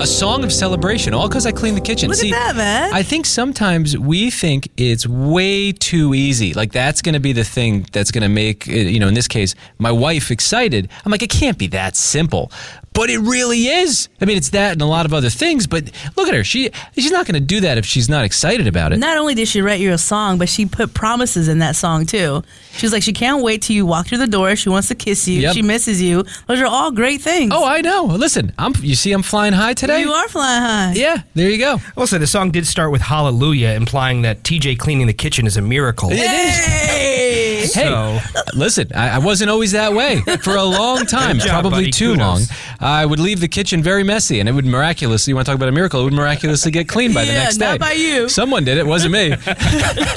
A song of celebration, all because I cleaned the kitchen. Look at that, man. I think sometimes we think it's way too easy. Like, that's going to be the thing that's going to make, in this case, my wife excited. I'm like, it can't be that simple. But it really is. I mean, it's that and a lot of other things, but look at her. She's not going to do that if she's not excited about it. Not only did she write you a song, but she put promises in that song, too. She was like, she can't wait till you walk through the door. She wants to kiss you. Yep. She misses you. Those are all great things. Oh, I know. Listen, you see I'm flying high today? You are flying high. Yeah, there you go. Also, the song did start with Hallelujah, implying that TJ cleaning the kitchen is a miracle. It is. Hey, listen, I wasn't always that way. For a long time, Good job, probably buddy. too Kudos. long, I would leave the kitchen very messy, and it would miraculously, you want to talk about a miracle, it would miraculously get clean by the next day. Not by you. Someone did it, wasn't me.